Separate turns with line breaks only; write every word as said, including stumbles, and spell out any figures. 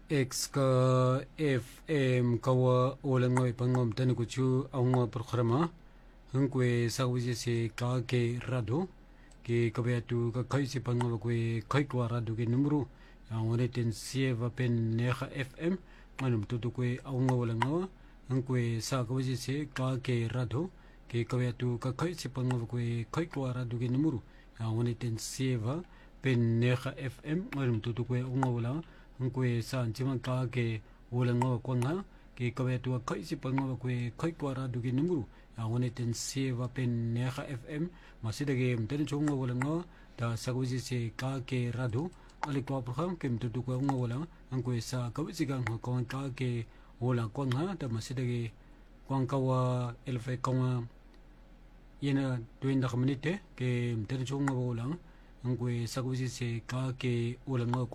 X ka F M kawa olangoy pangom tanikuchu aungo programa hungkwe sawije se ka ke rado ke kabeatu ka kaisi pangom kwe kaikwa rado ke numero awone ten sieva pen neha F M manum tutu kwe aungo olango hungkwe sa kawije se ka ke rado ke kabeatu ka kaisi pangom kwe kaikwa rado ke numero awone ten sieva pen neha F M manum tutu kwe aungo olango hungkwe sa nchima ka ke olango kwanga ke kabeatu kaisi pangom kwe kaikwa rado ke numero awone ten sieva pen neha F M masida ke mtene chungo olango da sagwisi se ka ke rado ali kwa program ke mtutu kwa ungo olango hungkwe sa kawisi ka kwa ka ke olang kwanga da masida ke kwang kawa elfe kawa yena duinda kamanite ke mtene chungo olango hungkwe sagwisi se ka ke olango